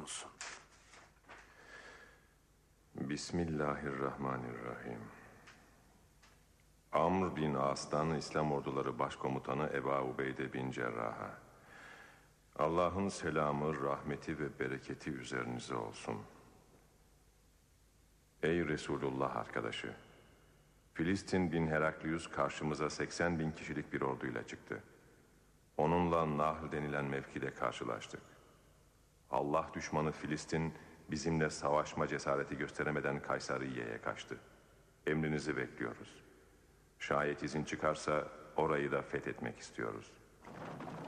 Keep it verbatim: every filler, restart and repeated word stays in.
olsun. Bismillahirrahmanirrahim. Amr bin As'tan İslam orduları başkomutanı Ebu Ubeyde bin Cerrah'a: Allah'ın selamı, rahmeti ve bereketi üzerinize olsun. Ey Resulullah arkadaşı! Filistin bin Heraklius karşımıza seksen bin kişilik bir orduyla çıktı. Onunla Nahl denilen mevkide karşılaştık. Allah düşmanı Filistin bizimle savaşma cesareti gösteremeden Kaysariye'ye kaçtı. Emrinizi bekliyoruz. Şayet izin çıkarsa orayı da fethetmek istiyoruz.